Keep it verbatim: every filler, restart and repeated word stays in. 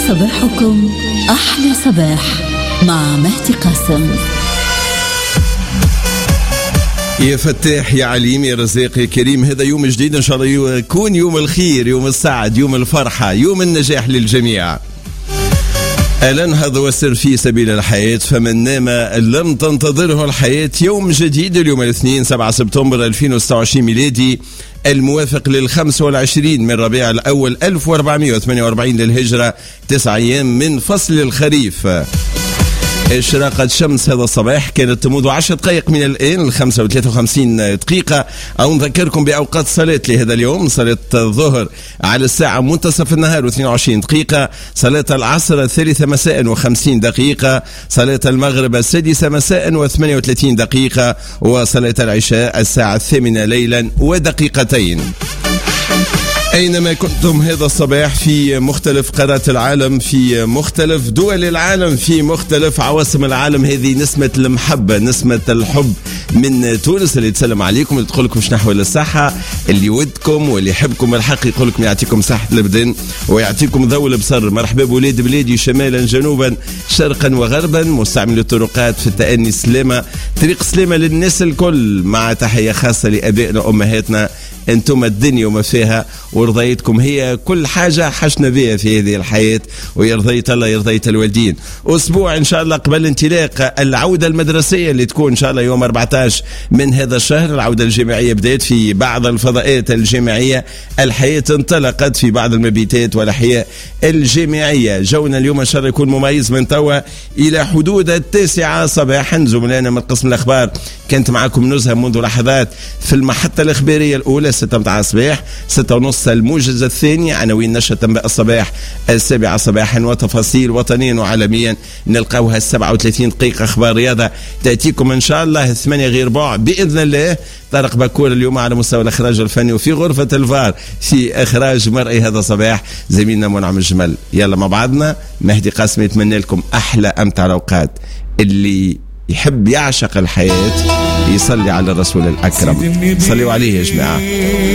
صباحكم أحلى صباح مع مهدي قاسم. يا فتاح يا عليم يا رزاق يا كريم، هذا يوم جديد إن شاء الله يكون يوم الخير، يوم السعد، يوم الفرحة، يوم النجاح للجميع. ألا هذا هو السر في سبيل الحياة، فمن نام لم تنتظره الحياة. يوم جديد اليوم الاثنين سبعة سبتمبر ألفين وستة وعشرين ميلادي، الموافق للخمس والعشرين من ربيع الأول ألف وأربعمائة وثمانية وأربعين للهجرة، تسع أيام من فصل الخريف. إشراقة شمس هذا الصباح كانت تموت عشر دقائق من الآن الخمسة وثلاثة وخمسين دقيقة. أو نذكركم بأوقات الصلاة لهذا اليوم: صلاة الظهر على الساعة منتصف النهار واثنين وعشرين دقيقة، صلاة العصر الثالثة مساء وخمسين دقيقة، صلاة المغرب السادسة مساء وثمانية وثلاثين دقيقة، وصلاة العشاء الساعة الثامنة ليلا ودقيقتين. أينما كنتم هذا الصباح في مختلف قارات العالم، في مختلف دول العالم، في مختلف عواصم العالم، هذه نسمة المحبة، نسمة الحب من تونس اللي تسلم عليكم، اللي تقول لكم نحو للصحة، اللي يودكم واللي يحبكم الحق يقول لكم يعطيكم صحة البدن ويعطيكم ذوي البصر. مرحبا بولاد بلادي شمالا جنوبا شرقا وغربا، مستعمل الطرقات في التأني سلامة، طريق سلامة للناس الكل، مع تحية خاصة لأبائنا وأمهاتنا. انتم الدنيا وما فيها، ورضيتكم هي كل حاجة حشنا بها في هذه الحياة، ويرضيت الله يرضيت الوالدين. أسبوع إن شاء الله قبل انطلاق العودة المدرسية اللي تكون إن شاء الله يوم أربعة عشر من هذا الشهر. العودة الجامعية بدأت في بعض الفضاءات الجامعية، الحياة انطلقت في بعض المبيتات والأحياء الجامعية. جونا اليوم إن شاء الله يكون مميز من توا إلى حدود التاسعة صباحا. زملائنا من قسم الأخبار كانت معكم نزهة منذ لحظات في المحطة الإخبارية الأولى ستة متاع الصباح، ستة ونص الموجز الثاني، عناوين نشرة تنبأ الصباح السابعة صباحا، وتفاصيل وطنيا وعالميا نلقاوها السبعة وثلاثين دقيقة. أخبار رياضة تأتيكم إن شاء الله الثمانية غير بعض بإذن الله. طارق بكور اليوم على مستوى الإخراج الفني، وفي غرفة الفار في إخراج مرئي هذا الصباح زميلنا منعم الجمل. يلا مع بعضنا، مهدي قاسم يتمنى لكم أحلى أمتع الأوقات. اللي يحب يعشق الحياة يصلي على الرسول الأكرم، صلوا عليه يا جماعة.